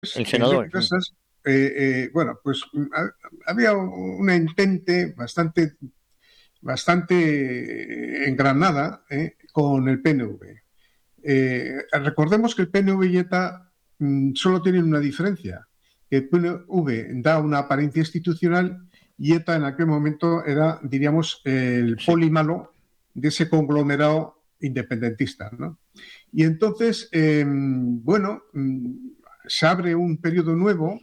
El Enrique senador. Casas, bueno, pues había una entente bastante engranada con el PNV. Recordemos que el PNV y ETA solo tienen una diferencia, que el PNV da una apariencia institucional y ETA en aquel momento era, diríamos, el Sí, poli malo de ese conglomerado independentista, ¿no? Y entonces, bueno, se abre un periodo nuevo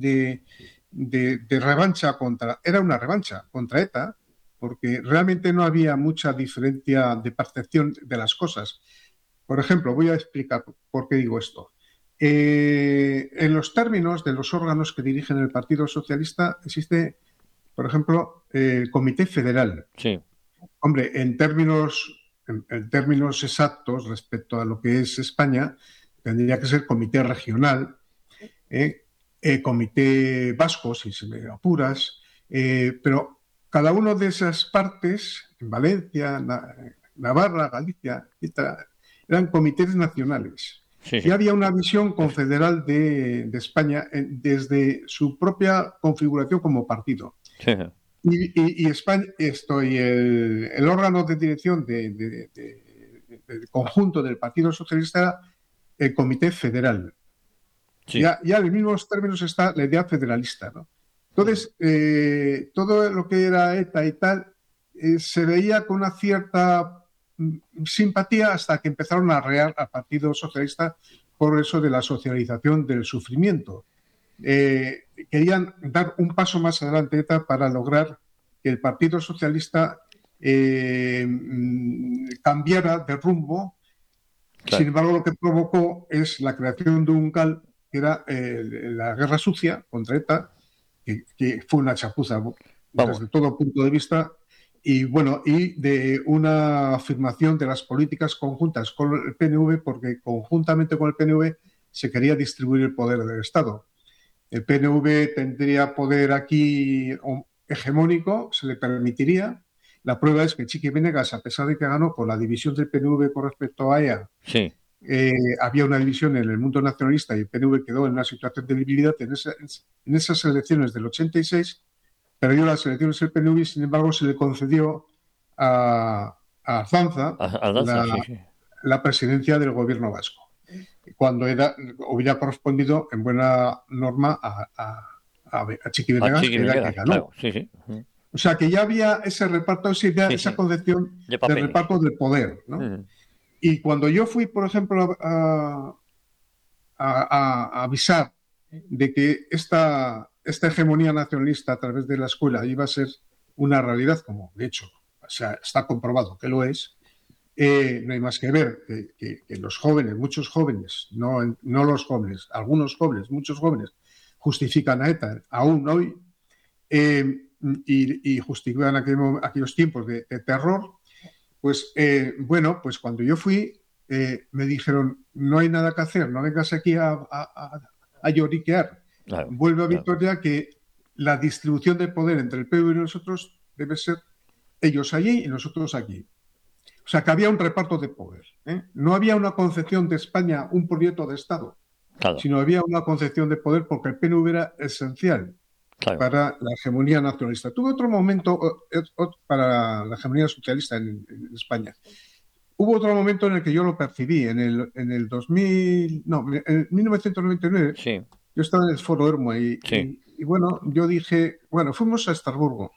de revancha contra, era una revancha contra ETA, porque realmente no había mucha diferencia de percepción de las cosas. Por ejemplo, voy a explicar por qué digo esto. En los términos de los órganos que dirigen el Partido Socialista existe, por ejemplo, el Comité Federal. sí, Hombre, en términos exactos respecto a lo que es España, tendría que ser Comité Regional, ¿eh? Comité Vasco, si se me apuras, pero cada una de esas partes, en Valencia, Navarra, Galicia, etc., eran comités nacionales. sí, Y sí. había una visión confederal de España desde su propia configuración como partido. Sí, Y España, el órgano de dirección del conjunto del Partido Socialista era el Comité Federal. sí, Ya en mismos términos está la idea federalista, ¿no? Entonces, todo lo que era ETA y tal se veía con una cierta simpatía hasta que empezaron a rear al Partido Socialista por eso de la socialización del sufrimiento. Querían dar un paso más adelante ETA para lograr que el Partido Socialista cambiara de rumbo. Sin claro. embargo, lo que provocó es la creación de un GAL, que era la guerra sucia contra ETA, que fue una chapuza Vamos. desde todo punto de vista, y bueno, y de una afirmación de las políticas conjuntas con el PNV, porque conjuntamente con el PNV se quería distribuir el poder del Estado. El PNV tendría poder aquí hegemónico, se le permitiría. La prueba es que Chiqui Venegas, a pesar de que ganó con la división del PNV con respecto a EA, Sí, había una división en el mundo nacionalista y el PNV quedó en una situación de debilidad en esas elecciones del 86, perdió las elecciones el PNV y sin embargo se le concedió a Ardanza a danza, sí, sí. la presidencia del gobierno vasco, cuando hubiera correspondido en buena norma a Chiqui A Venegas, Chiqui que era el que Venegas, claro, ganó. sí, sí. O sea que ya había ese reparto, Sí, esa sí. concepción De de papeles. reparto del poder, ¿no? Ujú. Y cuando yo fui, por ejemplo, a avisar de que esta hegemonía nacionalista a través de la escuela iba a ser una realidad, como de hecho o sea, está comprobado que lo es, no hay más que ver que los jóvenes, muchos jóvenes, no los jóvenes, algunos jóvenes, muchos jóvenes, justifican a ETA aún hoy y justifican aquellos tiempos de terror. Pues bueno, pues cuando yo fui, me dijeron, no hay nada que hacer, no vengas aquí a lloriquear. Claro, Vuelve a claro. Victoria que la distribución de poder entre el PNV y nosotros debe ser ellos allí y nosotros aquí. O sea, que había un reparto de poder. No había una concepción de España, un proyecto de Estado, Claro, sino había una concepción de poder porque el PNV era esencial claro. para la hegemonía nacionalista. Tuve otro momento para la hegemonía socialista en España. Hubo otro momento en el que yo lo percibí, en el 2000, no, en 1999, Sí, yo estaba en el Foro Hermo sí, y bueno, yo dije, bueno, fuimos a Estrasburgo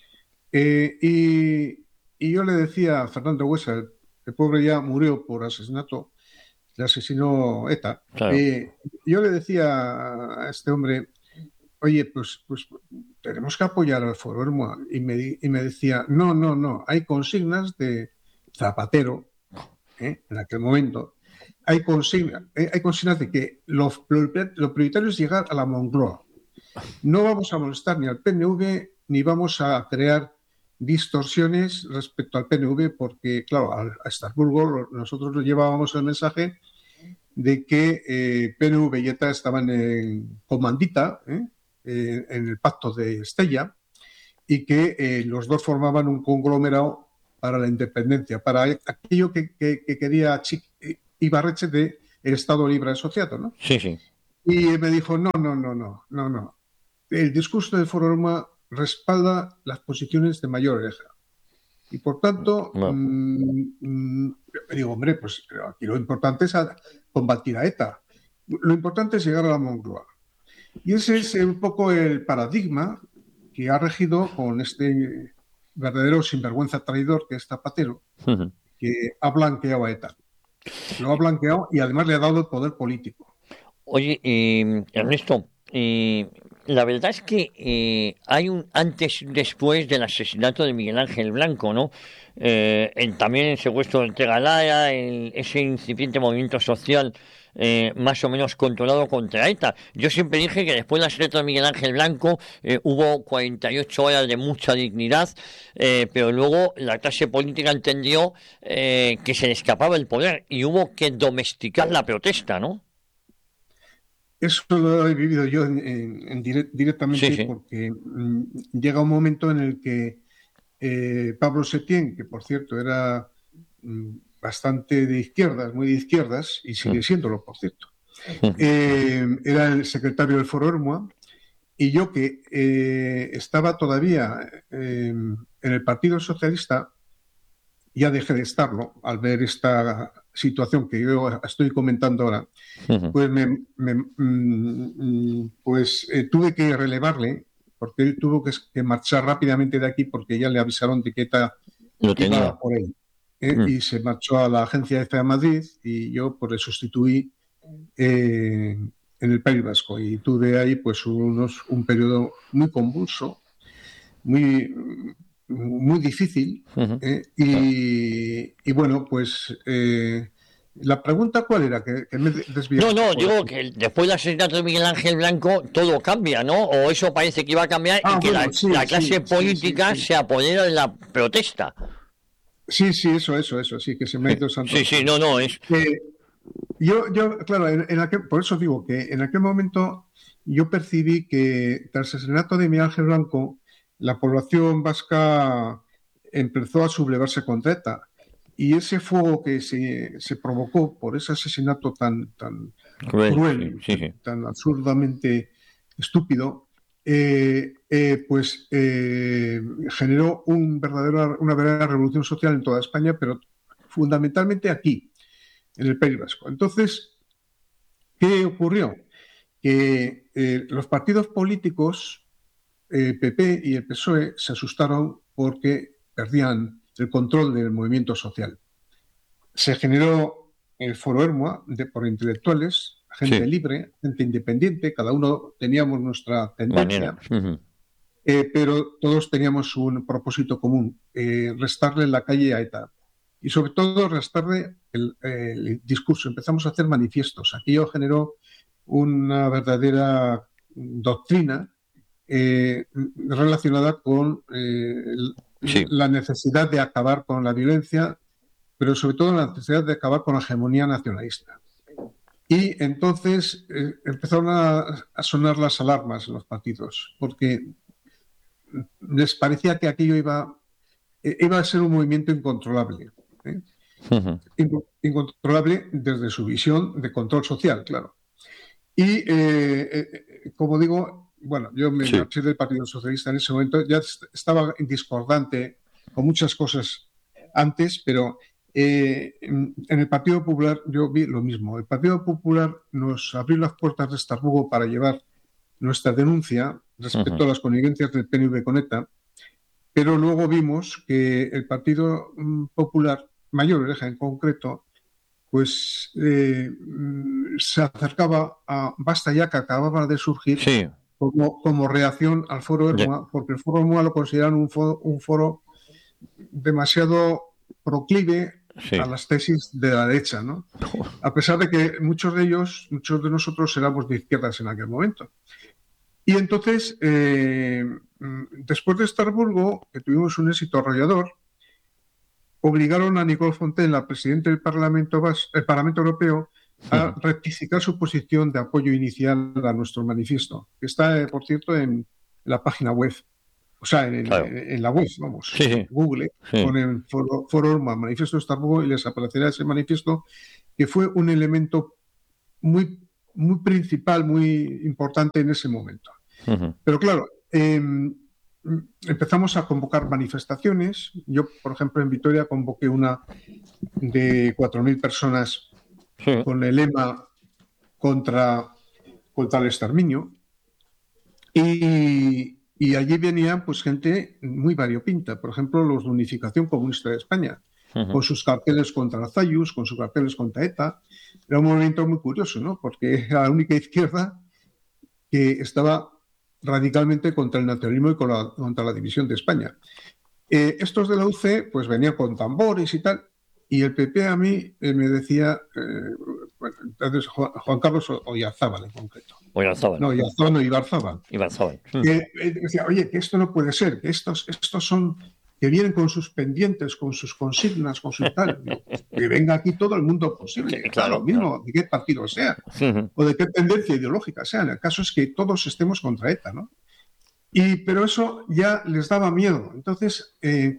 y yo le decía a Fernando Huesa, el pobre ya murió por asesinato, le asesinó ETA, claro. yo le decía a este hombre, oye, pues tenemos que apoyar al Foro Hermo y me decía, no, no, no, hay consignas de Zapatero en aquel momento, hay consignas de que lo prioritario es llegar a la Moncloa. No vamos a molestar ni al PNV ni vamos a crear distorsiones respecto al PNV porque, claro, a Estrasburgo nosotros le llevábamos el mensaje de que PNV y ETA estaban en comandita, en el pacto de Estella, y que los dos formaban un conglomerado para la independencia, para aquello que quería Ibarretxe de el Estado Libre Asociado, ¿no? Sí, sí. Y me dijo, no, no, no, no, no, no. El discurso de Foro Roma respalda las posiciones de Mayor Oreja. Y por tanto, Bueno, digo, hombre, pues aquí lo importante es combatir a ETA. Lo importante es llegar a la Moncloa. Y ese es un poco el paradigma que ha regido con este verdadero sinvergüenza traidor que es Zapatero, que ha blanqueado a ETA. Lo ha blanqueado y además le ha dado el poder político. oye, Ernesto, la verdad es que hay un antes y un después del asesinato de Miguel Ángel Blanco, ¿no? También el secuestro de Ortega Lara, ese incipiente movimiento social más o menos controlado contra ETA. Yo siempre dije que después del asesinato de Miguel Ángel Blanco hubo 48 horas de mucha dignidad, pero luego la clase política entendió que se le escapaba el poder y hubo que domesticar la protesta, ¿no? Eso lo he vivido yo Sí, directamente sí. porque llega un momento en el que Pablo Setién, que por cierto era bastante de izquierdas, muy de izquierdas, y sigue siéndolo, por cierto, era el secretario del Foro Hermoa, y yo que estaba todavía en el Partido Socialista, ya dejé de estarlo al ver esta situación que yo estoy comentando ahora, pues, tuve que relevarle porque él tuvo que marchar rápidamente de aquí porque ya le avisaron de que ETA Lo iba tenía. por él. Y se marchó a la agencia EFE a Madrid y yo pues le sustituí en el País Vasco y tuve ahí pues un periodo muy convulso, muy, muy difícil. Claro. Y bueno, pues la pregunta cuál era, que me desvié No, un no, poco de digo aquí. que después del asesinato de Miguel Ángel Blanco todo cambia, ¿no? O eso parece que iba a cambiar y Ah, que bueno, la clase política sí. se apodera de la protesta. Sí, eso, sí, que se me ha ido santo Sí, al sí, cielo. no, no, es... Eh, claro, por eso digo que en aquel momento yo percibí que tras el asesinato de Miguel Ángel Blanco, la población vasca empezó a sublevarse contra ETA. Y ese fuego que se provocó por ese asesinato tan Cruel, sí, cruel, sí, sí. tan absurdamente estúpido, generó una verdadera revolución social en toda España, pero fundamentalmente aquí, en el País Vasco. Entonces, ¿qué ocurrió? Que los partidos políticos, PP y el PSOE, se asustaron porque perdían el control del movimiento social. Se generó el Foro Hermoa por intelectuales, gente Sí, libre, gente independiente, cada uno teníamos nuestra manera. tendencia, pero todos teníamos un propósito común, restarle la calle a ETA. Y sobre todo restarle el discurso. Empezamos a hacer manifiestos. Aquello generó una verdadera doctrina relacionada con Sí. la necesidad de acabar con la violencia, pero sobre todo la necesidad de acabar con la hegemonía nacionalista. Y entonces empezaron a sonar las alarmas en los partidos, porque les parecía que aquello iba a ser un movimiento incontrolable. ¿eh? Incontrolable desde su visión de control social, claro. Y como digo, bueno, yo me Sí. marché del Partido Socialista en ese momento, ya estaba discordante con muchas cosas antes, pero en el Partido Popular yo vi lo mismo. El Partido Popular nos abrió las puertas de Estrasburgo para llevar nuestra denuncia respecto a las connivencias del PNV con ETA, pero luego vimos que el Partido Popular, Mayor Oreja en concreto, pues se acercaba a Basta ya, que acababa de surgir Sí. como reacción al Foro De- Hermoa, porque el Foro Hermoa lo consideran un foro demasiado proclive a sí. las tesis de la derecha, ¿no? A pesar de que muchos de nosotros éramos de izquierdas en aquel momento. Y entonces, después de Estrasburgo, que tuvimos un éxito arrollador, obligaron a Nicole Fontaine, la presidenta del Parlamento Europeo, a rectificar su posición de apoyo inicial a nuestro manifiesto, que está, por cierto, en la página web, o sea, Claro. en la web, vamos, Sí, en sí. Google, Sí. ponen Foro Orma, Manifiesto de Estrasburgo y les aparecerá ese manifiesto, que fue un elemento muy muy principal, muy importante en ese momento. Ujú. Pero claro, empezamos a convocar manifestaciones. Yo, por ejemplo, en Vitoria convoqué una de 4.000 personas Sí. con el lema contra el exterminio. Y allí venían pues gente muy variopinta, por ejemplo, los de Unificación Comunista de España, Ujú. con sus carteles contra Zayus, con sus carteles contra ETA. Era un movimiento muy curioso, ¿no? Porque era la única izquierda que estaba radicalmente contra el nacionalismo y contra la división de España. Estos de la UC pues venían con tambores y tal, y el PP a mí me decía, bueno, entonces Juan Carlos Oyarzábal en concreto, Oyarzabal. no, Oyarzábal no, Ibarzábal, Ibarzabal. que decía, oye, que esto no puede ser, que estos son, que vienen con sus pendientes, con sus consignas, con su tal. Digo, pues, que venga aquí todo el mundo posible, da lo Claro, claro. mismo de qué partido sea Ujú. o de qué tendencia ideológica sea. El caso es que todos estemos contra ETA, ¿no? Pero eso ya les daba miedo. Entonces,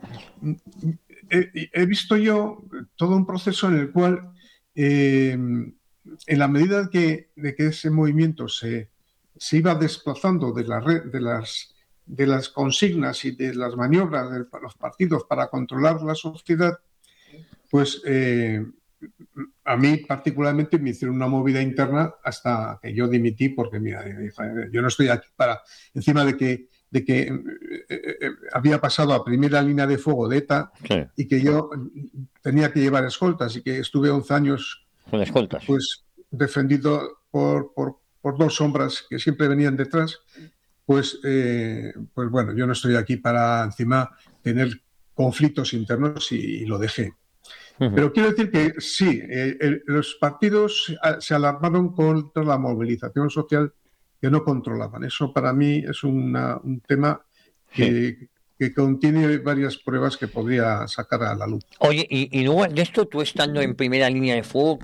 he visto yo todo un proceso en el cual, en la medida de que ese movimiento se iba desplazando de las consignas y de las maniobras de los partidos para controlar la sociedad, pues a mí particularmente me hicieron una movida interna hasta que yo dimití porque, mira, yo no estoy aquí para, encima de que había pasado a primera línea de fuego de ETA Sí, y que yo tenía que llevar escoltas y que estuve 11 años con escoltas. pues defendido por dos sombras que siempre venían detrás, pues bueno, yo no estoy aquí para encima tener conflictos internos y lo dejé. Ujú. Pero quiero decir que sí, los partidos se alarmaron contra la movilización social que no controlaban. Eso para mí es un tema Sí. que contiene varias pruebas que podría sacar a la luz. Oye, y luego de esto, tú estando en primera línea de fuego,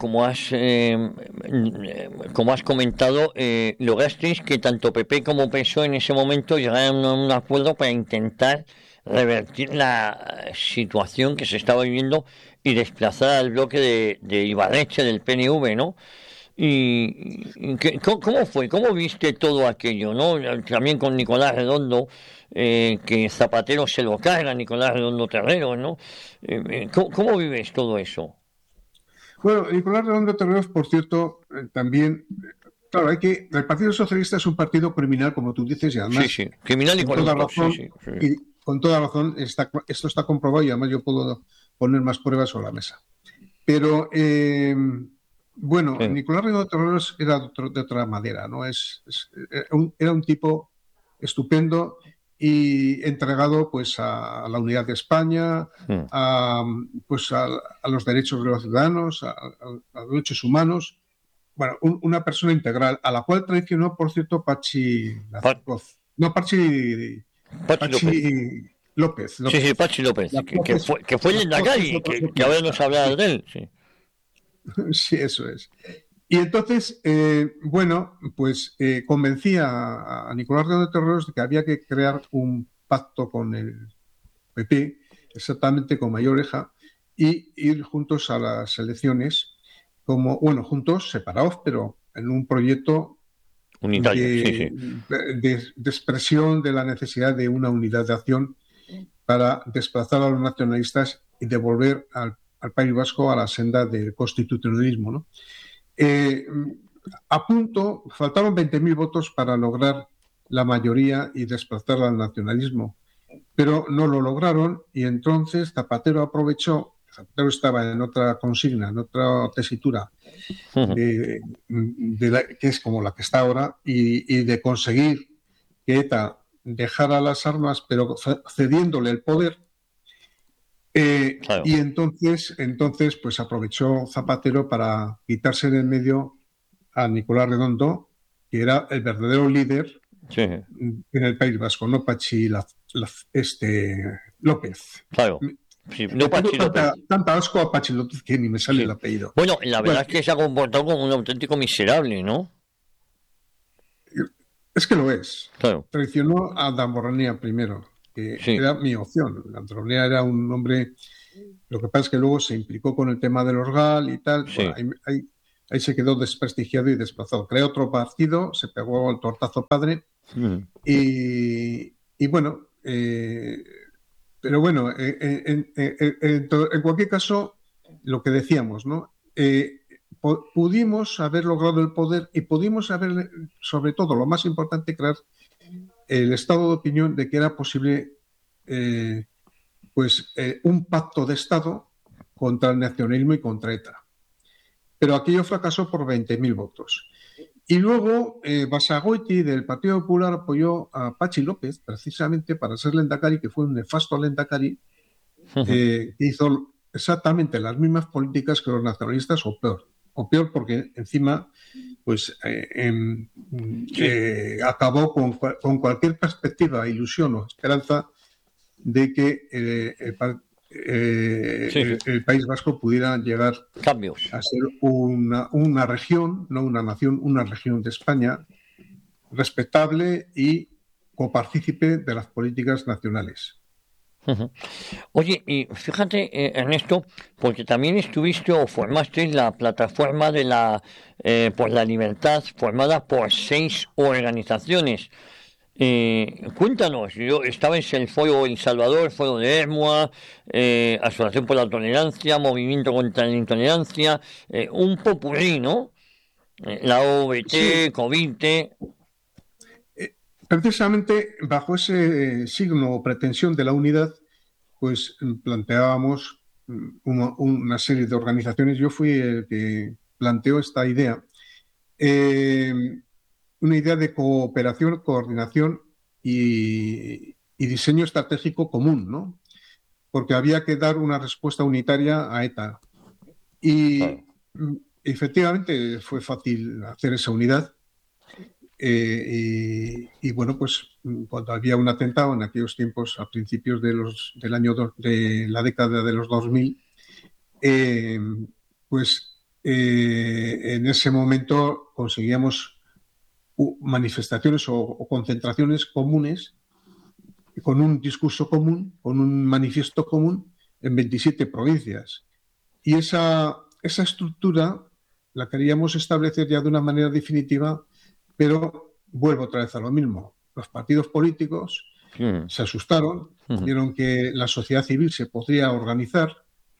como has comentado, lograsteis que tanto PP como PSOE en ese momento llegaran a un acuerdo para intentar revertir la situación que se estaba viviendo y desplazar al bloque de Ibarretxe del PNV, ¿no? ¿Cómo fue? ¿Cómo viste todo aquello? ¿No? También con Nicolás Redondo, que Zapatero se lo carga, Nicolás Redondo Terrero, ¿no? ¿Cómo vives todo eso? Bueno, Nicolás Redondo Terreros, por cierto, también, claro, el Partido Socialista es un partido criminal, como tú dices, y Sí, además, sí, criminal y con toda corrupto, sí, razón, sí, sí. esto está comprobado y además yo puedo poner más pruebas sobre la mesa. Pero bueno, Sí. Nicolás Redondo Terreros era de otra manera, ¿no? Era un tipo estupendo y entregado pues a la unidad de España, Mm. a, pues a los derechos de los ciudadanos, a los derechos humanos. Bueno, una persona integral, a la cual traicionó, por cierto, Pachi Pa- Lazoz. No, Pachi López. Pachi López. Sí, sí, López. Pachi López, Lazoz que fue el Lazoz es Endacari, otro que ahora nos habla sí, de él. Sí. sí, eso es. Y entonces, bueno, pues convencí a Nicolás de Terreros de que había que crear un pacto con el PP, exactamente con Mayor Oreja, y ir juntos a las elecciones, como, bueno, juntos, separados, pero en un proyecto Unitario, sí, sí. de expresión de la necesidad de una unidad de acción para desplazar a los nacionalistas y devolver al País Vasco a la senda del constitucionalismo, ¿no? Eh, a punto, faltaron 20.000 votos para lograr la mayoría y desplazar al nacionalismo, pero no lo lograron y entonces Zapatero estaba en otra consigna, en otra tesitura, Ujú. que es como la que está ahora, y de conseguir que ETA dejara las armas, pero cediéndole el poder. Claro. Y entonces, pues aprovechó Zapatero para quitarse de en medio a Nicolás Redondo, que era el verdadero líder Sí, sí, en el País Vasco, no Pachi López. claro. Sí, no Le tengo Pachi López. tanta asco a Pachi López que ni me sale el Sí. apellido. Bueno, la Bueno, verdad es que se ha comportado como un auténtico miserable, ¿no? es que lo es. Claro. Traicionó a Damborenea primero, que Sí. era mi opción. Damborenea era un hombre. Lo que pasa es que luego se implicó con el tema de los GAL y tal. Bueno, Sí. ahí se quedó desprestigiado y desplazado. Creó otro partido, se pegó el tortazo padre y bueno, pero bueno, en cualquier caso, lo que decíamos, ¿no? Pudimos haber logrado el poder y pudimos haber, sobre todo, lo más importante, crear el estado de opinión de que era posible un pacto de Estado contra el nacionalismo y contra ETA. Pero aquello fracasó por 20.000 votos. Y luego Basagoiti del Partido Popular apoyó a Patxi López precisamente para ser Lehendakari, que fue un nefasto Lehendakari, que hizo exactamente las mismas políticas que los nacionalistas o peor porque encima pues acabó con cualquier perspectiva, ilusión o esperanza de que el País Vasco pudiera llegar a ser una región, no una nación, una región de España respetable y copartícipe de las políticas nacionales. Oye, y fíjate, Ernesto, porque también estuviste o formaste la plataforma de por la libertad, formada por 6 organizaciones. Cuéntanos, yo estaba en el Foro El Salvador, Foro de Hermua, Asociación por la Tolerancia, Movimiento contra la Intolerancia, un popurrí, ¿no? La OBT, sí. COVIDE. Precisamente bajo ese signo o pretensión de la unidad, pues planteábamos una serie de organizaciones. Yo fui el que planteó esta idea. Una idea de cooperación, coordinación y diseño estratégico común, ¿no? Porque había que dar una respuesta unitaria a ETA. Y efectivamente fue fácil hacer esa unidad. Y bueno, pues cuando había un atentado en aquellos tiempos, a principios de la década de los 2000, en ese momento conseguíamos manifestaciones o concentraciones comunes con un discurso común, con un manifiesto común en 27 provincias. Y esa estructura la queríamos establecer ya de una manera definitiva, pero vuelvo otra vez a lo mismo. Los partidos políticos se asustaron, vieron que la sociedad civil se podría organizar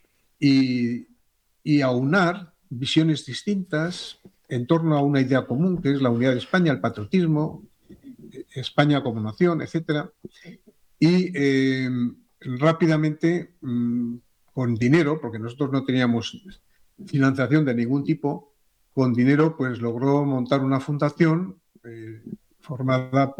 y aunar visiones distintas en torno a una idea común, que es la unidad de España, el patriotismo, España como nación, etcétera. Y rápidamente, con dinero, porque nosotros no teníamos financiación de ningún tipo, con dinero pues logró montar una fundación formada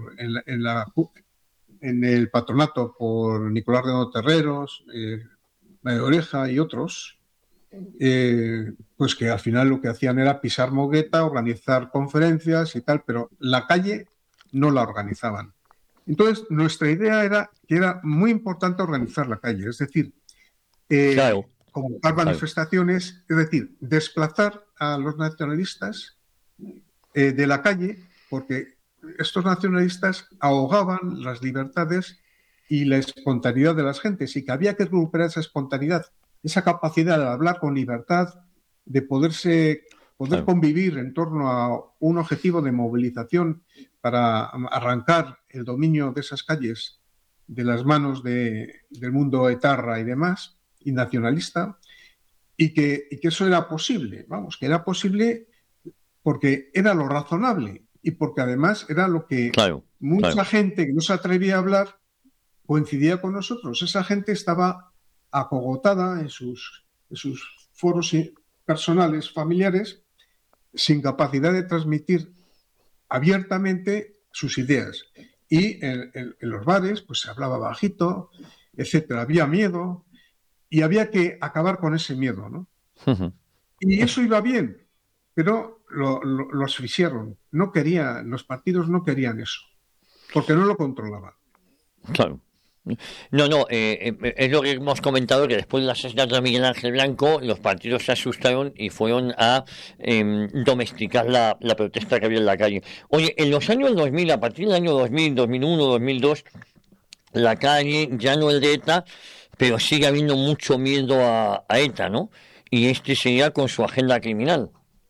en el patronato por Nicolás Redondo Terreros, María Oreja y otros, pues que al final lo que hacían era pisar mogueta, organizar conferencias y tal, pero la calle no la organizaban. Entonces, nuestra idea era que era muy importante organizar la calle, es decir, convocar manifestaciones, es decir, desplazar a los nacionalistas de la calle, porque estos nacionalistas ahogaban las libertades y la espontaneidad de las gentes, y que había que recuperar esa espontaneidad, esa capacidad de hablar con libertad, de poder convivir en torno a un objetivo de movilización para arrancar el dominio de esas calles de las manos del mundo etarra y demás, y nacionalista, y que eso era posible, que era posible porque era lo razonable y porque además era lo que mucha gente que no se atrevía a hablar coincidía con nosotros. Esa gente estaba acogotada en sus foros personales, familiares, sin capacidad de transmitir abiertamente sus ideas. Y en los bares pues se hablaba bajito, etcétera. Había miedo y había que acabar con ese miedo, ¿no? Y eso iba bien, pero lo asfixiaron. Los partidos no querían eso, porque no lo controlaban. Claro. No, es lo que hemos comentado, que después del asesinato de Miguel Ángel Blanco, los partidos se asustaron y fueron a domesticar la protesta que había en la calle. Oye, en los años 2000, a partir del año 2000, 2001, 2002, la calle ya no es de ETA, pero sigue habiendo mucho miedo a ETA, ¿no? Y sería con su agenda criminal.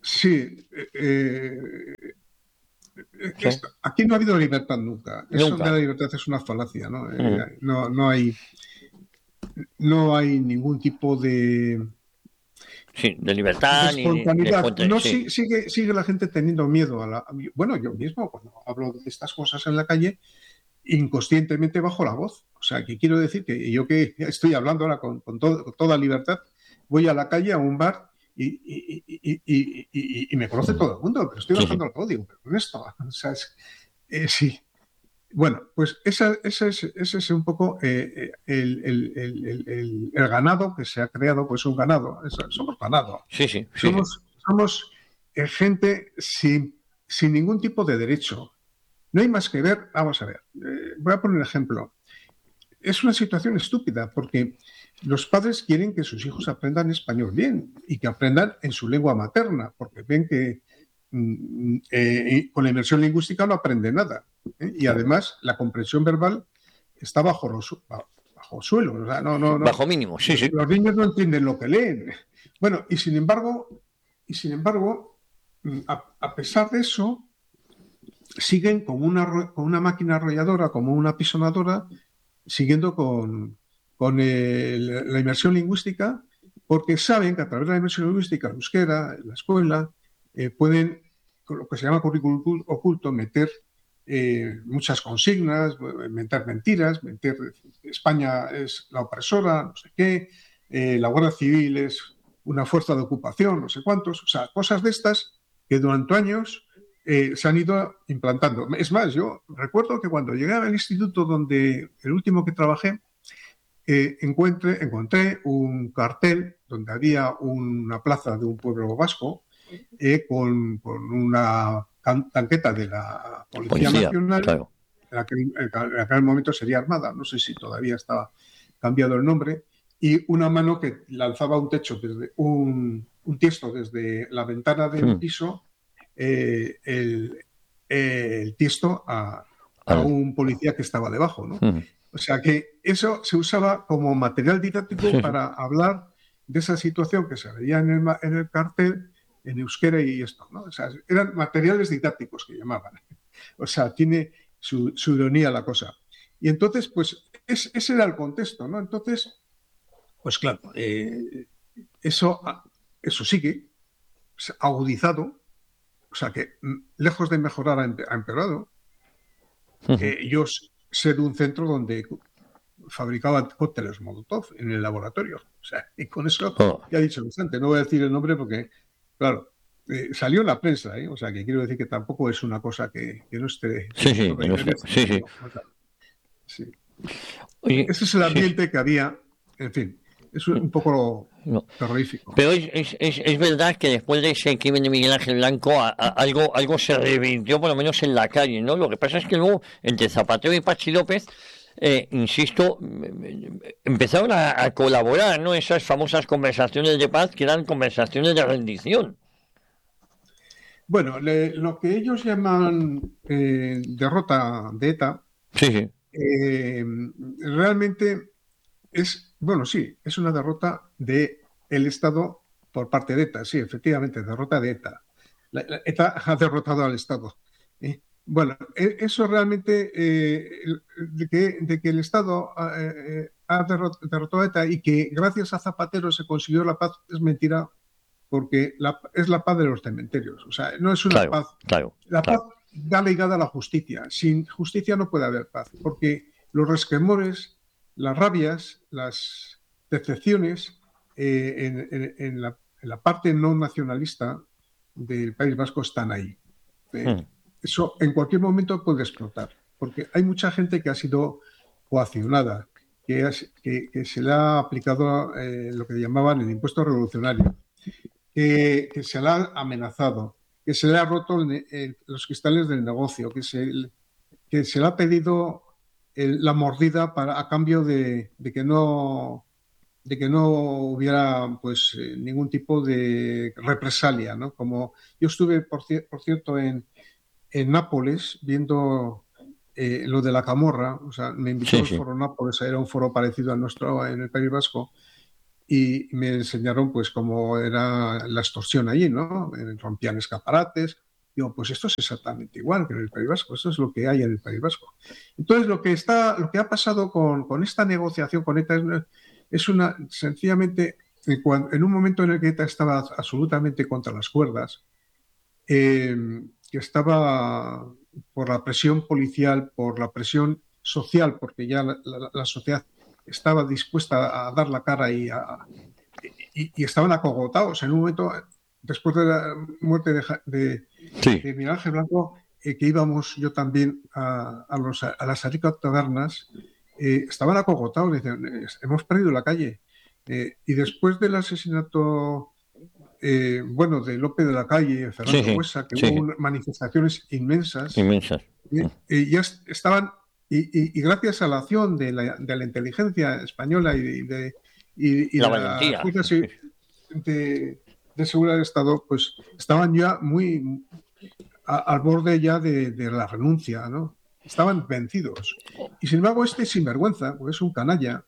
Sí, Sí, aquí no ha habido libertad nunca. Eso de nunca. la libertad es una falacia, ¿no? Mm. No hay ningún tipo Sí, de de libertad ni de espontaneidad. fuente, No sí. sigue la gente teniendo miedo bueno, yo mismo, cuando hablo de estas cosas en la calle, inconscientemente bajo la voz. O sea, que quiero decir que yo que estoy hablando ahora con toda libertad, voy a la calle, a un bar y me conoce todo el mundo, pero estoy Sí, sí. bajando el código, pero con esto, o sea, sí. Bueno, pues ese es un poco el ganado que se ha creado, pues un ganado, somos ganado, Sí, sí, sí, sí. somos gente sin ningún tipo de derecho. No hay más que ver, vamos a ver, voy a poner un ejemplo. Es una situación estúpida porque los padres quieren que sus hijos aprendan español bien y que aprendan en su lengua materna, porque ven que con la inmersión lingüística no aprende nada. Y Claro. además la comprensión verbal está bajo suelo. O sea, no. Bajo mínimo, sí, sí. Los niños no entienden lo que leen. Bueno, a pesar de eso, siguen con una máquina arrolladora, como una pisonadora, siguiendo con la inmersión lingüística, porque saben que a través de la inmersión lingüística, el euskera, la escuela, pueden, con lo que se llama currículum oculto, meter muchas consignas, inventar mentiras, meter España es la opresora, no sé qué, la Guardia Civil es una fuerza de ocupación, no sé cuántos, o sea, cosas de estas que durante años se han ido implantando. Es más, yo recuerdo que cuando llegué al instituto donde el último que trabajé, encontré un cartel donde había una plaza de un pueblo vasco con una tanqueta de la Policía Policía, Nacional, claro. en aquel momento sería Armada, no sé si todavía estaba cambiado el nombre, y una mano que lanzaba un techo desde un tiesto desde la ventana de un Mm. piso, el tiesto a Al- un policía que estaba debajo, ¿no? mm. O sea que eso se usaba como material didáctico Sí, sí. para hablar de esa situación que se veía en el cartel en euskera y esto, ¿no? O sea, eran materiales didácticos que llamaban. O sea, tiene su ironía la cosa. Y entonces, pues, ese era el contexto, ¿no? Entonces, pues claro, eso, eso sigue agudizado, o sea que lejos de mejorar ha empeorado. Ujú. Yo sé de un centro donde fabricaban cócteles Molotov en el laboratorio. O sea, y con eso Oh. ya he dicho bastante. No voy a decir el nombre porque, claro, salió en la prensa, ¿eh? O sea, que quiero decir que tampoco es una cosa que no esté Sí, del sí, todo que no en sé. el Sí, sí. sentido. O sea, sí. Oye, Ese es el sí, sí. ambiente que había, en fin, es un poco No. terrorífico. Pero es verdad que después de ese crimen de Miguel Ángel Blanco, algo se revirtió, por lo menos en la calle, ¿no? Lo que pasa es que luego, entre Zapatero y Pachi López, insisto, empezaron a colaborar, ¿no? Esas famosas conversaciones de paz que eran conversaciones de rendición. Bueno, lo que ellos llaman derrota de ETA, Sí, sí. realmente bueno, sí, es una derrota de el Estado por parte de ETA, sí, efectivamente, derrota de ETA. ETA ha derrotado al Estado. Bueno, eso realmente, de que el Estado ha derrotado a ETA y que gracias a Zapatero se consiguió la paz es mentira, porque es la paz de los cementerios. O sea, no es una Claro, paz. claro, La paz claro. va ligada a la justicia. Sin justicia no puede haber paz, porque los resquemores, las rabias, las decepciones en la parte no nacionalista del País Vasco están ahí. Eh, Mm. Eso en cualquier momento puede explotar, porque hay mucha gente que ha sido coaccionada, que se le ha aplicado lo que llamaban el impuesto revolucionario, que se le ha amenazado, que se le ha roto los cristales del negocio, que se le ha pedido la mordida a cambio de que no hubiera pues ningún tipo de represalia, ¿no? Como yo estuve, por cierto, en Nápoles viendo lo de la camorra, o sea, me invitó Sí, el sí. Foro Nápoles, era un foro parecido al nuestro en el País Vasco, y me enseñaron pues cómo era la extorsión allí, ¿no? Rompían escaparates. Digo, pues esto es exactamente igual que en el País Vasco, esto es lo que hay en el País Vasco. Entonces, lo que ha pasado con esta negociación con ETA es una, sencillamente, en un momento en el que ETA estaba absolutamente contra las cuerdas, eh, que estaba por la presión policial, por la presión social, porque ya la sociedad estaba dispuesta a dar la cara y estaban acogotados. En un momento, después de la muerte Sí, de Miguel Ángel Blanco, que íbamos yo también a las Arica tabernas, estaban acogotados, dicen, hemos perdido la calle. Y después del asesinato, bueno, de López de la Calle, sí, Fernando sí, Buesa, que sí, hubo manifestaciones inmensas, inmensas. ya estaban, y gracias a la acción de la inteligencia española y La de las valentía. fuerzas de seguridad del Estado, pues estaban ya muy al borde ya de la renuncia, ¿no? Estaban vencidos. Y sin embargo, este sinvergüenza, porque es un canalla,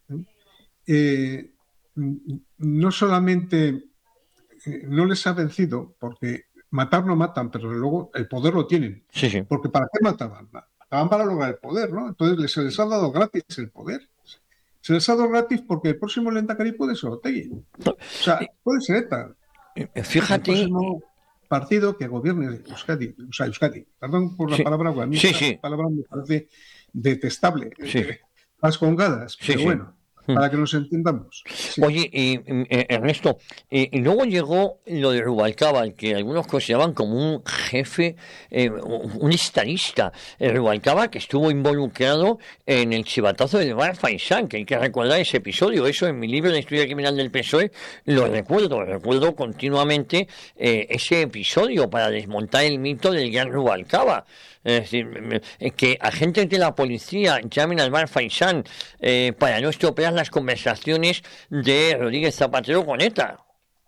eh, no solamente no les ha vencido, porque matar no matan, pero luego el poder lo tienen. Sí, sí. Porque ¿para qué mataban? Mataban para lograr el poder, ¿no? Entonces se les ha dado gratis el poder. Se les ha dado gratis porque el próximo Lehendakari puede ser Otegi. O sea, puede ser ETA. El Fíjate, próximo partido que gobierne Euskadi, o sea, Euskadi. Perdón por la sí, palabra, porque a mí sí, esta sí, palabra me parece detestable. sí, Las congadas, sí, pero sí. bueno, para que nos entendamos. Sí, Oye, Ernesto, y luego llegó lo de Rubalcaba, que algunos consideraban como un jefe, un estadista. Rubalcaba que estuvo involucrado en el chivatazo del Bar Faisán, que hay que recordar ese episodio. Eso en mi libro de Historia Criminal del PSOE recuerdo continuamente ese episodio para desmontar el mito del gran Rubalcaba. Es decir, que agentes de la policía llamen al Bar Faisán para no estropear las conversaciones de Rodríguez Zapatero con ETA.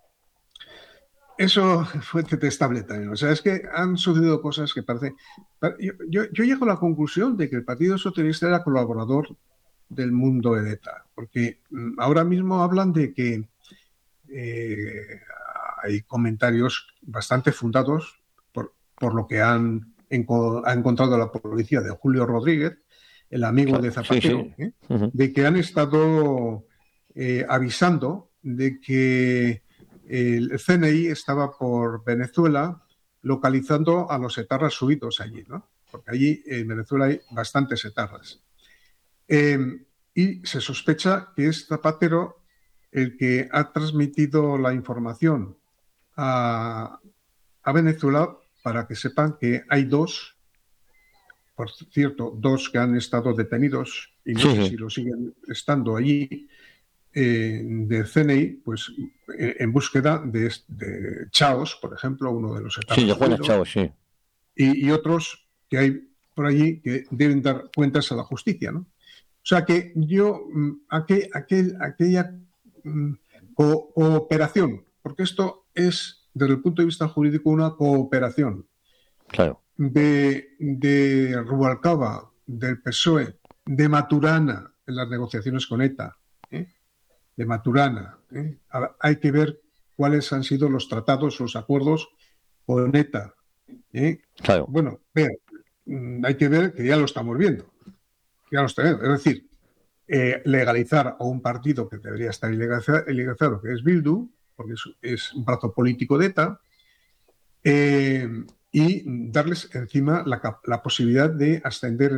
eso fue detestable también. O sea, es que han sucedido cosas que parece. Yo llego a la conclusión de que el Partido Socialista era colaborador del mundo de ETA, porque ahora mismo hablan de que eh, hay comentarios bastante fundados por lo que ha encontrado la policía de Julio Rodríguez, el amigo de Claro, sí, Zapatero, sí. Ujú. de que han estado avisando de que el CNI estaba por Venezuela localizando a los etarras subidos allí, ¿no? Porque allí en Venezuela hay bastantes etarras. Eh, y se sospecha que es Zapatero el que ha transmitido la información a, a Venezuela para que sepan que hay dos, por cierto, dos que han estado detenidos y no Sí, sé sí. si lo siguen estando allí, del CNI, pues en búsqueda de Chaos, por ejemplo, uno de los Sí, etarras de Juana subidos, Chao, sí. y otros que hay por allí que deben dar cuentas a la justicia, ¿no? O sea que yo, aquella mm, cooperación, porque esto es, desde el punto de vista jurídico, una cooperación Claro. de Rubalcaba, del PSOE, de Maturana en las negociaciones con ETA, ¿eh? De Maturana. Hay que ver cuáles han sido los tratados, los acuerdos con ETA. ¿Eh? Claro. Bueno, ver, hay que ver que ya lo estamos viendo. Ya lo estamos viendo. Es decir, legalizar a un partido que debería estar ilegalizado, que es Bildu, porque es un brazo político de ETA, eh, y darles encima la posibilidad de ascender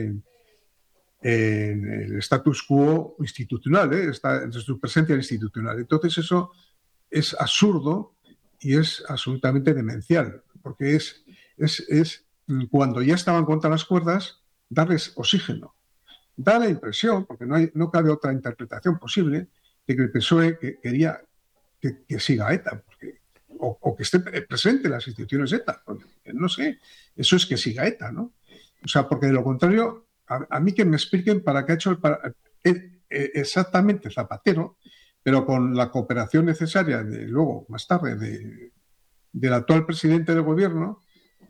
en el status quo institucional, en su presencia institucional. Entonces eso es absurdo y es absolutamente demencial, porque es cuando ya estaban contra las cuerdas, darles oxígeno. Da la impresión, porque no cabe otra interpretación posible, de que el PSOE quería que siga ETA, o que esté presente en las instituciones ETA. Porque, no sé, eso es que siga ETA, ¿no? O sea, porque de lo contrario, a mí que me expliquen para qué ha hecho exactamente Zapatero, pero con la cooperación necesaria luego, más tarde, del actual presidente del gobierno,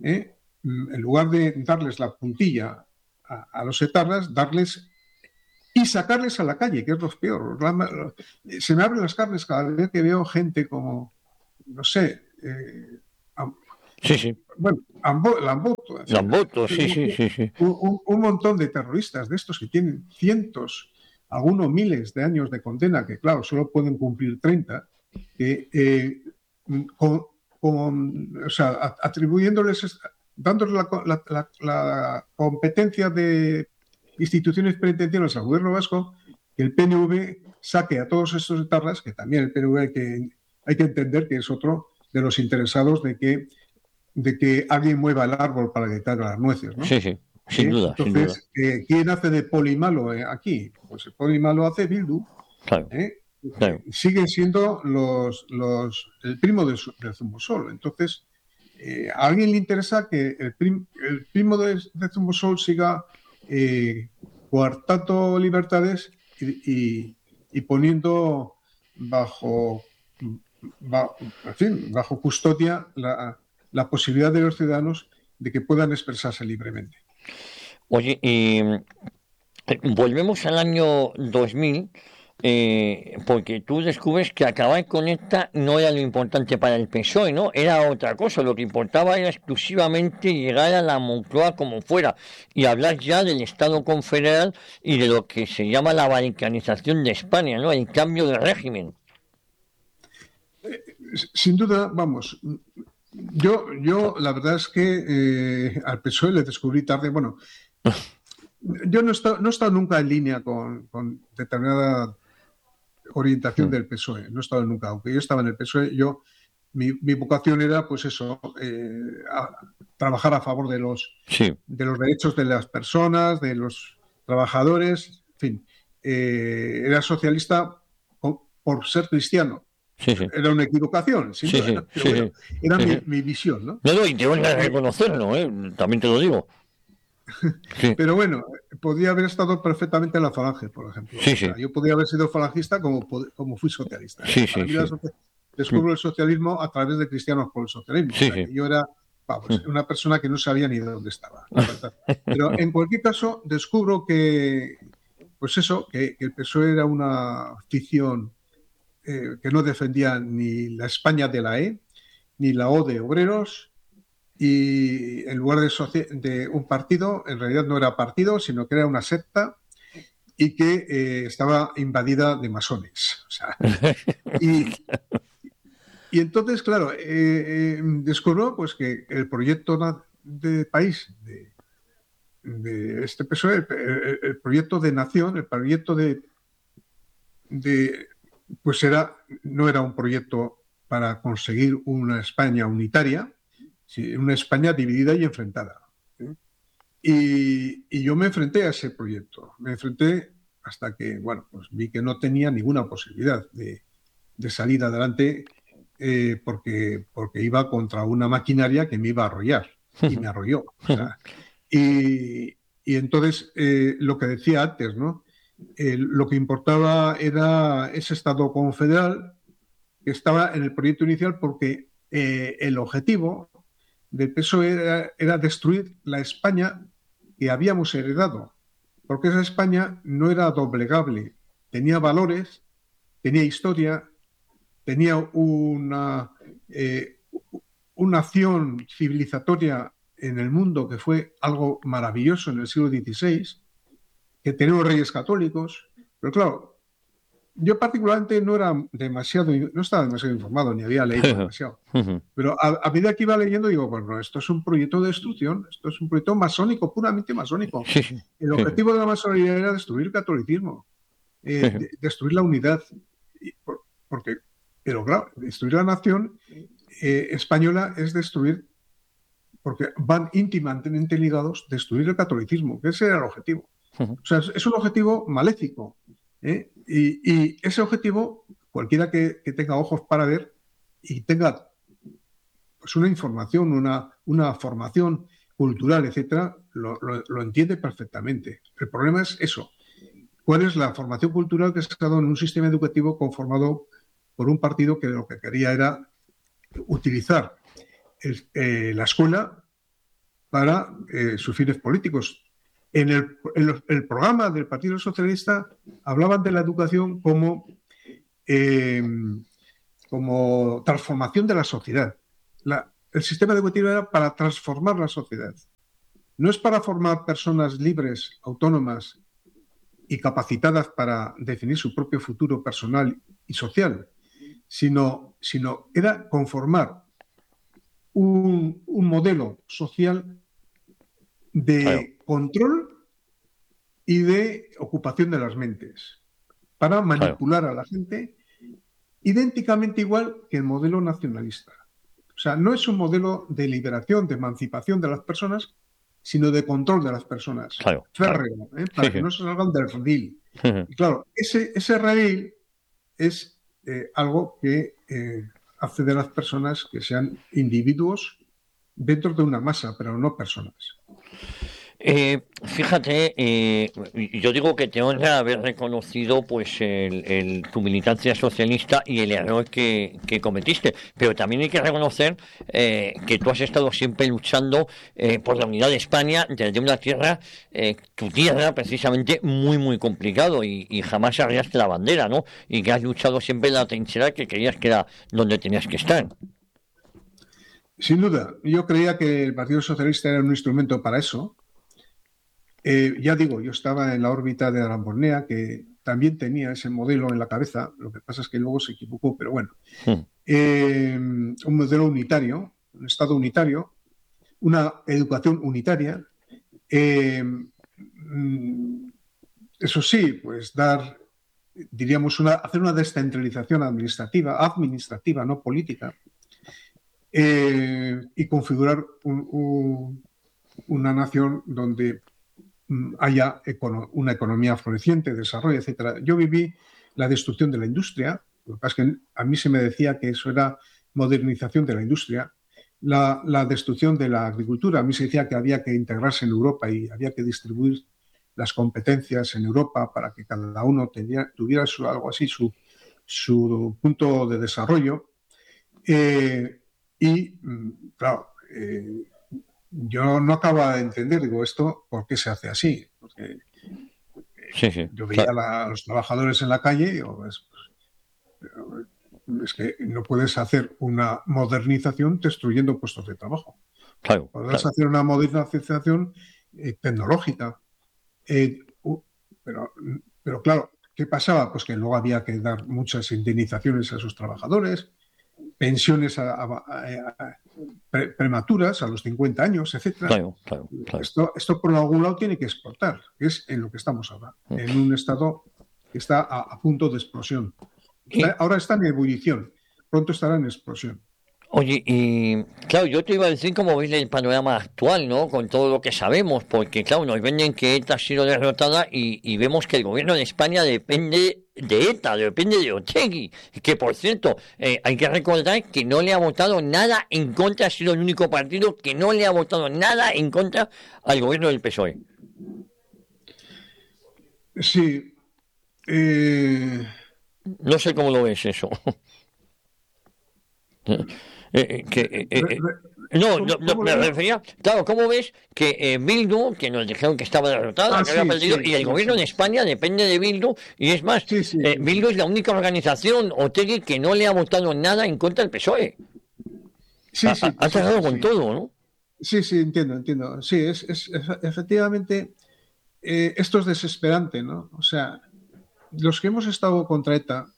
en lugar de darles la puntilla a los etarras, darles y sacarles a la calle, que es lo peor. Se me abren las carnes cada vez que veo gente como, no sé, Sí, sí. bueno, Lamboto, en fin, Lamboto, sí, sí, sí, sí. un montón de terroristas de estos que tienen cientos, algunos miles de años de condena, que claro, solo pueden cumplir 30, que con, o sea, atribuyéndoles, dándoles la competencia de instituciones penitenciarias al gobierno vasco, que el PNV saque a todos estos etarras, que también el PNV hay que entender que es otro de los interesados de que alguien mueva el árbol para que caigan las nueces, ¿no? Sí, sí, sin duda, sin duda. Entonces, ¿quién hace de poli malo aquí? Pues el poli malo hace Bildu. Claro, claro. Siguen siendo el primo del Zumosol. Entonces, a alguien le interesa que el primo de Zumosol siga coartando libertades y poniendo en fin, bajo custodia la posibilidad de los ciudadanos de que puedan expresarse libremente. Oye, volvemos al año 2000, porque tú descubres que acabar con esta no era lo importante para el PSOE, ¿no? Era otra cosa, lo que importaba era exclusivamente llegar a la Moncloa como fuera y hablar ya del Estado confederal y de lo que se llama la balcanización de España, ¿no? El cambio de régimen. Sin duda, vamos, yo la verdad es que al PSOE le descubrí tarde. Bueno, yo no he estado nunca en línea con determinada orientación del PSOE, no he estado nunca. Aunque yo estaba en el PSOE, mi vocación era, pues eso, trabajar a favor Sí, de los derechos de las personas, de los trabajadores, en fin. Era socialista por ser cristiano. sí, sí, Era una equivocación, sin sí, sí, duda, pero sí, bueno, sí, era sí, sí. mi visión, ¿no? No, no, y te voy a Eh, reconocerlo, también te lo digo. Sí, pero bueno, podía haber estado perfectamente en la falange, por ejemplo. sí, O sea, sí, yo podía haber sido falangista como fui socialista. sí, Para sí, mí sí. descubro el socialismo a través de Cristianos por el Socialismo. O Sí, sea, sí. que yo era, vamos, una persona que no sabía ni de dónde estaba, la verdad. Pero en cualquier caso, descubro que, pues eso, que el PSOE era una ficción que no defendía ni la España de la E, ni la O de obreros, y en lugar de un partido, en realidad no era partido, sino que era una secta y que estaba invadida de masones. O sea, y, y entonces, claro, descubrió pues, que el proyecto de país de este PSOE, el proyecto de nación, el proyecto de pues no era un proyecto para conseguir una España unitaria, sino una España dividida y enfrentada. ¿Eh? Y yo me enfrenté a ese proyecto. Me enfrenté hasta que, bueno, pues vi que no tenía ninguna posibilidad de salir adelante porque iba contra una maquinaria que me iba a arrollar. Y me arrolló. O sea, y, y entonces, lo que decía antes, ¿no? Lo que importaba era ese Estado confederal que estaba en el proyecto inicial porque el objetivo del PSOE era destruir la España que habíamos heredado, porque esa España no era doblegable, tenía valores, tenía historia, tenía una acción civilizatoria en el mundo que fue algo maravilloso en el siglo XVI, que tenemos reyes católicos, pero claro, yo particularmente no estaba demasiado informado, ni había leído demasiado. Pero a medida que iba leyendo, digo, bueno, esto es un proyecto de destrucción, esto es un proyecto masónico, puramente masónico. Sí, sí, El sí, objetivo de la masonería era destruir el catolicismo, destruir la unidad, porque, pero claro, destruir la nación española es destruir, porque van íntimamente ligados, destruir el catolicismo, que ese era el objetivo. O sea, es un objetivo maléfico. Y ese objetivo, cualquiera que tenga ojos para ver y tenga pues una información, una formación cultural, etcétera, lo entiende perfectamente. El problema es eso. ¿Cuál es la formación cultural que se ha dado en un sistema educativo conformado por un partido que lo que quería era utilizar la escuela para sus fines políticos? el programa del Partido Socialista hablaban de la educación eh, como transformación de la sociedad. El sistema educativo era para transformar la sociedad. No es para formar personas libres, autónomas y capacitadas para definir su propio futuro personal y social, sino era conformar un modelo social claro, de control y de ocupación de las mentes para claro, manipular a la gente idénticamente igual que el modelo nacionalista. O sea, no es un modelo de liberación, de emancipación de las personas, sino de control de las personas. claro, claro. Férreo, Sí, para que sí. no se salgan del redil. Y claro, ese redil es algo que hace de las personas que sean individuos dentro de una masa, pero no personas. Fíjate, yo digo que te honra haber reconocido pues tu militancia socialista y el error que cometiste, pero también hay que reconocer que tú has estado siempre luchando por la unidad de España desde una tierra, tu tierra precisamente muy complicado y jamás arriaste la bandera, ¿no? Y que has luchado siempre en la trinchera que creías que era donde tenías que estar. Sin duda, yo creía que el Partido Socialista era un instrumento para eso. Ya digo, yo estaba en la órbita de Arambornea, que también tenía ese modelo en la cabeza, lo que pasa es que luego se equivocó, pero bueno. Un modelo unitario, un Estado unitario, una educación unitaria. eh, mm, Eso sí, pues diríamos, hacer una descentralización administrativa, no política, y configurar una nación donde haya una economía floreciente, desarrollo, etcétera. Yo viví la destrucción de la industria, lo que pasa es que a mí se me decía que eso era modernización de la industria, la destrucción de la agricultura, a mí se decía que había que integrarse en Europa y había que distribuir las competencias en Europa para que cada uno tuviera algo así, su punto de desarrollo. Claro, yo no acababa de entender, digo, esto, ¿por qué se hace así? Porque Sí, sí, yo veía claro, a los trabajadores en la calle y digo, es que no puedes hacer una modernización destruyendo puestos de trabajo. claro, Podrás claro. hacer una modernización tecnológica, eh, pero, pero claro, ¿qué pasaba? Pues que luego había que dar muchas indemnizaciones a sus trabajadores, pensiones prematuras a los 50 años, etcétera. Claro, claro, claro. Esto por algún lado tiene que exportar, que es en lo que estamos ahora, en un estado que está a punto de explosión. Y, Ahora está en ebullición, pronto estará en explosión. oye, y claro, yo te iba a decir cómo ves el panorama actual, ¿no? Con todo lo que sabemos, porque claro, nos venden que ETA ha sido derrotada y vemos que el gobierno de España depende de ETA, depende de Otegi, que por cierto, hay que recordar que no le ha votado nada en contra, ha sido el único partido que no le ha votado nada en contra al gobierno del PSOE. Sí, No sé cómo lo ves eso. Que, no, no, no, ¿cómo me lo veo? refería, claro, ¿cómo ves que Bildu, que nos dijeron que estaba derrotada, Ah, que había sí, perdido, sí, y el sí, gobierno sí, de sí. España depende de Bildu, y es más, Sí, sí, sí, sí. Bildu es la única organización, Otegi, que no le ha votado nada en contra del PSOE? Sí, sí, Ha sí, cerrado sí, con sí. todo, ¿no? Sí, sí, entiendo. Sí, efectivamente, esto es desesperante, ¿no? O sea, los que hemos estado contra ETA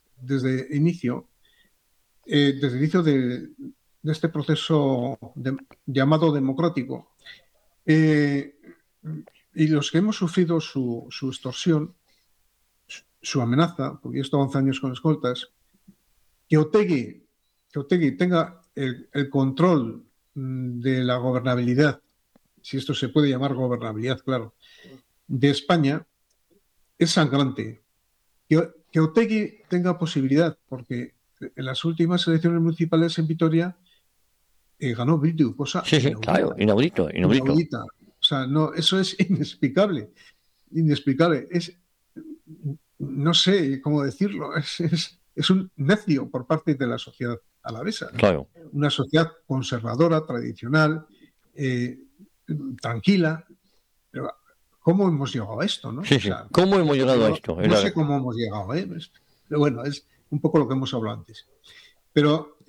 desde el inicio de este proceso llamado democrático, eh, y los que hemos sufrido su extorsión, su amenaza, porque yo he estado 11 años con escoltas, que Otegi tenga el control de la gobernabilidad, si esto se puede llamar gobernabilidad, claro, de España, es sangrante. Que Otegi tenga posibilidad, porque en las últimas elecciones municipales en Vitoria ganó Bildu, cosa Sí, sí, claro, inaudita, inaudito, inaudito. inaudita. O sea, no, eso es inexplicable. No sé cómo decirlo, es un necio por parte de la sociedad alavesa. Claro, Una sociedad conservadora, tradicional, eh, tranquila, pero ¿cómo hemos llegado a esto, no? Sí, O sí. sea, ¿Cómo hemos llegado a no, esto? no sé cómo hemos llegado, ¿eh? Pero bueno, es un poco lo que hemos hablado antes. Pero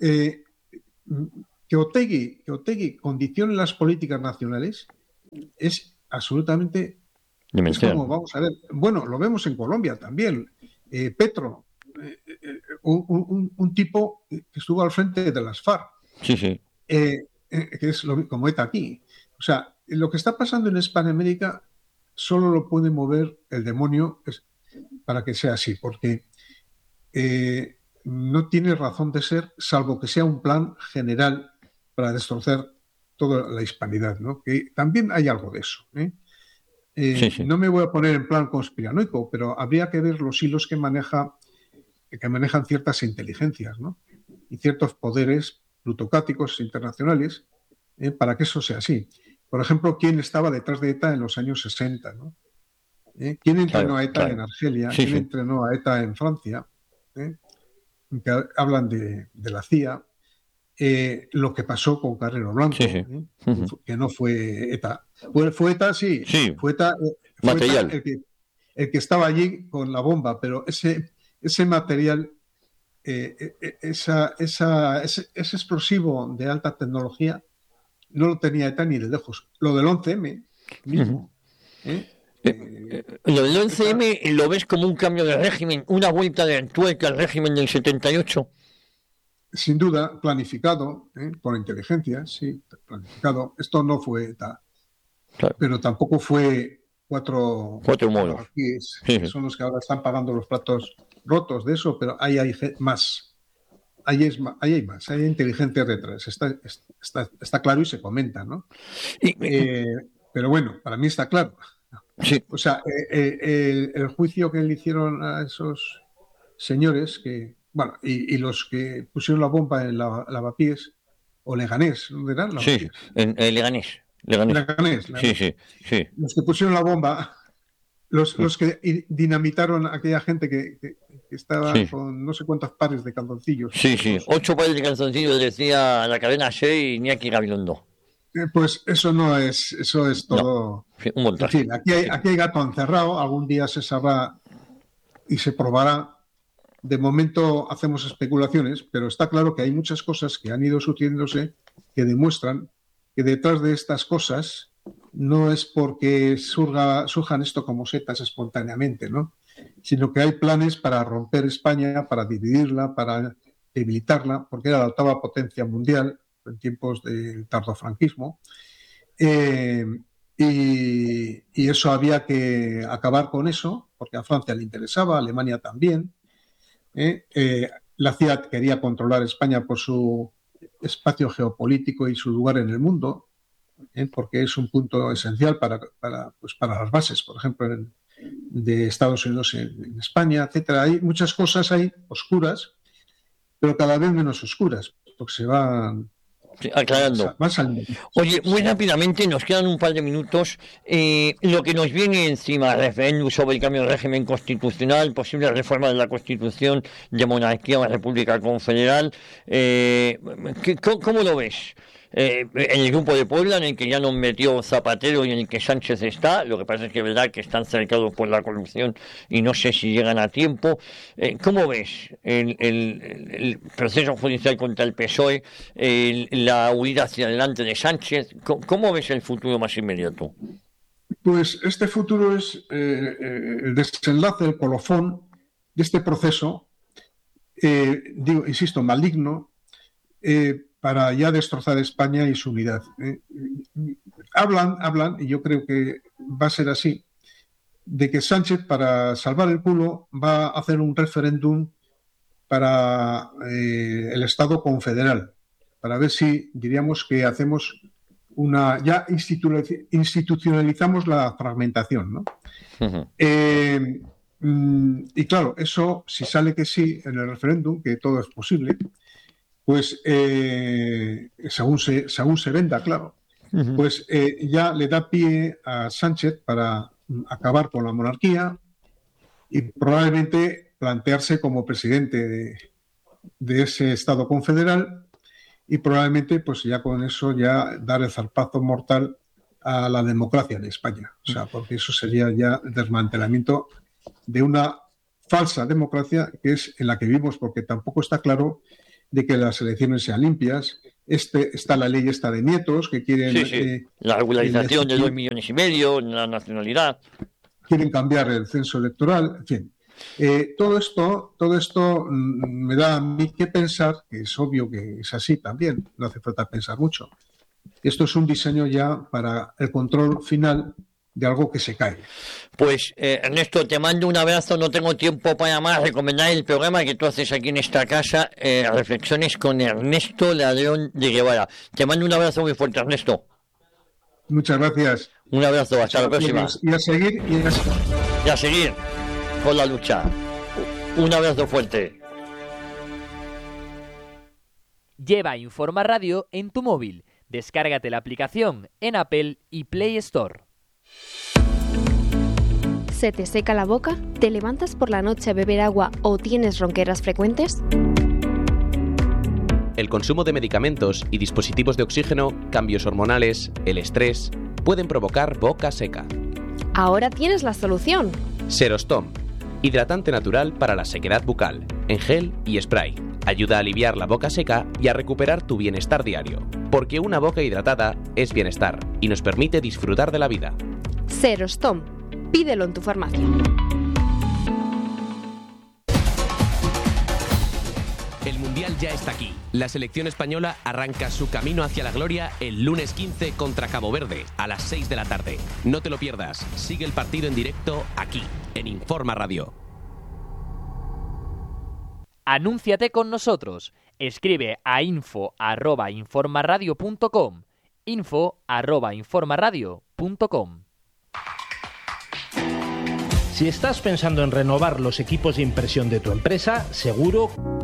que Otegi condicione las políticas nacionales es absolutamente, es Demencial. como, vamos a ver, bueno, lo vemos en Colombia también. Petro, un tipo que estuvo al frente de las FARC, Sí, sí. que es como ETA aquí. O sea, lo que está pasando en Hispanoamérica solo lo puede mover el demonio para que sea así, porque no tiene razón de ser, salvo que sea un plan general para destrozar toda la hispanidad, ¿no? Que también hay algo de eso, ¿eh? Sí, sí. No me voy a poner en plan conspiranoico, pero habría que ver los hilos que manejan ciertas inteligencias, ¿no? Y ciertos poderes plutocráticos internacionales, para que eso sea así. Por ejemplo, ¿quién estaba detrás de ETA en los años 60? ¿No? ¿Quién entrenó Claro, a ETA en claro. Argelia? Sí, ¿Quién sí. entrenó a ETA en Francia? ¿Eh? Que hablan de la CIA. Lo que pasó con Carrero Sí, Blanco, sí. Ujú. que no fue ETA. Fue ETA, sí, Sí, fue ETA material. el que estaba allí con la bomba, pero ese material, ese explosivo de alta tecnología, no lo tenía ETA ni de lejos. Lo del 11M Ujú. mismo. ¿eh? Lo del ETA, 11M lo ves como un cambio de régimen, una vuelta de tuerca al régimen del 78. sin duda, planificado, por inteligencia, sí, planificado. Esto no fue ETA, Claro, pero tampoco fue cuatro cuatro modos. marroquíes, Sí, que sí. son los que ahora están pagando los platos rotos de eso, pero ahí hay más. Ahí hay más, hay inteligencia detrás. Está claro y se comenta, ¿no? Y, Eh, pero bueno, para mí está claro. sí, O sea, el juicio que le hicieron a esos señores bueno, y los que pusieron la bomba en Lavapiés, o Leganés, ¿dónde eran? sí, sí. Lavapiés. En Leganés. Leganés. Sí, Leganés. sí, sí. Los que pusieron la bomba, los que dinamitaron a aquella gente que estaba Sí, con no sé cuántos pares de calzoncillos sí, sí. puestos. 8 pares de calzoncillos decía la cadena 6 y Iñaki Gabilondo. Pues eso no es, eso es No, todo. sí, un En montaje. fin, aquí hay gato encerrado, algún día se sabrá y se probará. De momento hacemos especulaciones, pero está claro que hay muchas cosas que han ido sucediéndose que demuestran que detrás de estas cosas no es porque surjan esto como setas espontáneamente, ¿no? Sino que hay planes para romper España, para dividirla, para debilitarla, porque era la octava potencia mundial en tiempos del tardofranquismo. Eh, y eso había que acabar con eso, porque a Francia le interesaba, a Alemania también. La CIA quería controlar España por su espacio geopolítico y su lugar en el mundo, porque es un punto esencial pues para las bases, por ejemplo, de Estados Unidos en España, etcétera. Hay muchas cosas ahí oscuras, pero cada vez menos oscuras, porque se Sí, aclarando. van saliendo. Oye, muy Sí. rápidamente, nos quedan un par de minutos. Lo que nos viene encima, referéndum sobre el cambio de régimen constitucional, posible reforma de la Constitución de monarquía o república confederal. ¿Cómo lo ves? En el grupo de Puebla, en el que ya nos metió Zapatero y en el que Sánchez está, lo que pasa es que es verdad que están cercados por la corrupción y no sé si llegan a tiempo. ¿Cómo ves el proceso judicial contra el PSOE, la huida hacia adelante de Sánchez? ¿Cómo ves el futuro más inmediato? Pues este futuro es el desenlace, el colofón de este proceso, insisto, maligno, para ya destrozar España y su unidad. Hablan, y yo creo que va a ser así, de que Sánchez, para salvar el culo, va a hacer un referéndum para el Estado confederal, para ver si diríamos que hacemos ya institucionalizamos la fragmentación, ¿no? Eh, y claro, eso, si sale que sí en el referéndum, que todo es posible, pues según se venda, claro, pues ya le da pie a Sánchez para acabar con la monarquía y probablemente plantearse como presidente de ese Estado confederal y probablemente pues ya con eso ya dar el zarpazo mortal a la democracia en España. O sea, porque eso sería ya el desmantelamiento de una falsa democracia que es en la que vivimos, porque tampoco está claro de que las elecciones sean limpias. Está la ley esta de nietos que quieren... la regularización de 2,5 millones, la nacionalidad. Quieren cambiar el censo electoral, en fin. Todo esto me da a mí que pensar, que es obvio que es así también, no hace falta pensar mucho. Esto es un diseño ya para el control final de algo que se cae. Pues Ernesto, te mando un abrazo, no tengo tiempo para más recomendar el programa que tú haces aquí en esta casa, Reflexiones con Ernesto Ladrón de Guevara. Te mando un abrazo muy fuerte, Ernesto. Muchas gracias. Un abrazo, hasta la próxima. Y a seguir con la lucha. Un abrazo fuerte. Lleva Informa Radio en tu móvil. Descárgate la aplicación en Apple y Play Store. ¿Se te seca la boca? ¿Te levantas por la noche a beber agua o tienes ronqueras frecuentes? El consumo de medicamentos y dispositivos de oxígeno, cambios hormonales, el estrés, pueden provocar boca seca. Ahora tienes la solución. Serostom, hidratante natural para la sequedad bucal, en gel y spray. Ayuda a aliviar la boca seca y a recuperar tu bienestar diario. Porque una boca hidratada es bienestar y nos permite disfrutar de la vida. Serostom. Pídelo en tu farmacia. El Mundial ya está aquí. La selección española arranca su camino hacia la gloria el lunes 15 contra Cabo Verde a las 6 de la tarde. No te lo pierdas. Sigue el partido en directo aquí, en Informa Radio. Anúnciate con nosotros. Escribe a info@informaradio.com. info@informaradio.com. Si estás pensando en renovar los equipos de impresión de tu empresa, seguro